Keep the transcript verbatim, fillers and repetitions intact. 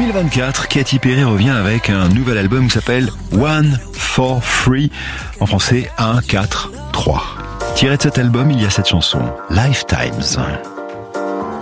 mille vingt-quatre, Katy Perry revient avec un nouvel album qui s'appelle One four three, en français un quatre trois. Tiré de cet album, il y a cette chanson, Lifetimes.